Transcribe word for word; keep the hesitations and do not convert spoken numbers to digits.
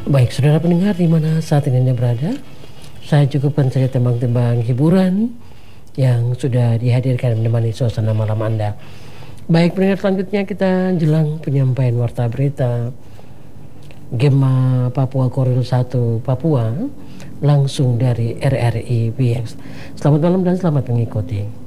Baik, saudara pendengar di mana saat ini Anda berada, saya cukupkan saja tembang-tembang hiburan yang sudah dihadirkan menemani suasana malam Anda. Baik, pendengar, selanjutnya kita jelang penyampaian warta berita Gema Papua Koril satu Papua langsung dari R R I B X. Selamat malam dan selamat mengikuti.